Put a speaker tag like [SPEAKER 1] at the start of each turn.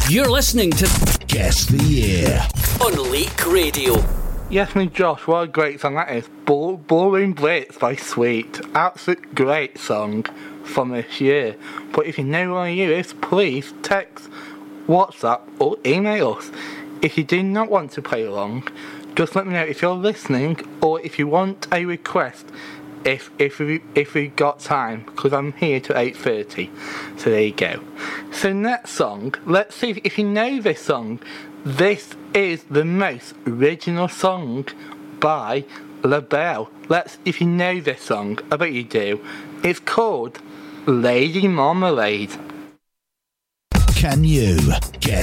[SPEAKER 1] You're listening to
[SPEAKER 2] Guess the Year
[SPEAKER 1] on Leak Radio.
[SPEAKER 3] Yes, me Josh, what a great song that is. Ballroom Blitz by Sweet. Absolute great song from this year. But if you know what year it is, please text, WhatsApp or email us. If you do not want to play along, just let me know if you're listening or if you want a request if we got time, because I'm here till 8:30. So there you go. So next song, let's see if you know this song. This is the most original song by LaBelle. If you know this song, I bet you do. It's called Lady Marmalade.
[SPEAKER 2] Can you guess